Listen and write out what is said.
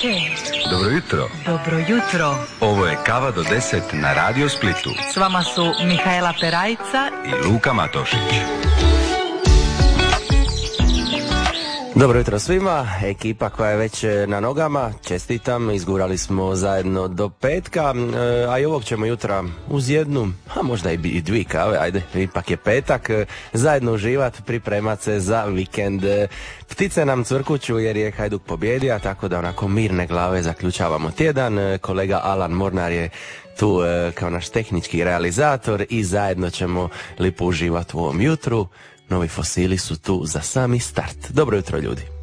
Dobro jutro. Dobro jutro. Ovo je Kava do 10 na Radio Splitu. S vama su Mihaela Perajca i Luka Matošić. Dobro jutro svima, ekipa koja je već na nogama, čestitam, izgurali smo zajedno do petka, a i ovog ćemo jutra uz jednu, a možda i dvije kave, ajde, ipak je petak, zajedno uživat, pripremat se za vikend. Ptice nam cvrkuću jer je Hajduk pobjedio, tako da onako mirne glave zaključavamo tjedan. Kolega Alan Mornar je tu kao naš tehnički realizator i zajedno ćemo lipo uživati u ovom jutru. Novi fosili su tu za sami start. Dobro jutro ljudi.